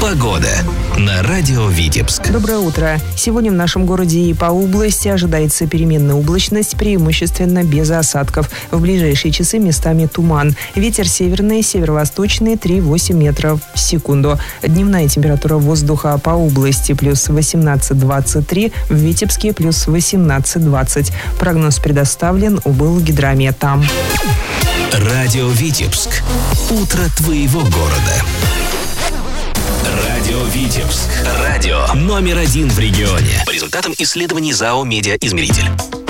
Погода на радио Витебск. Доброе утро. Сегодня в нашем городе и по области ожидается переменная облачность, преимущественно без осадков. В ближайшие часы местами туман. Ветер северный, северо-восточный 3,8 метров в секунду. Дневная температура воздуха по области плюс 18-23, в Витебске плюс 18-20. Прогноз предоставлен УБЛ-Гидромета. Радио Витебск. Утро твоего города. Радио Витебск. Радио номер 1 в регионе. По результатам исследований ЗАО «Медиаизмеритель».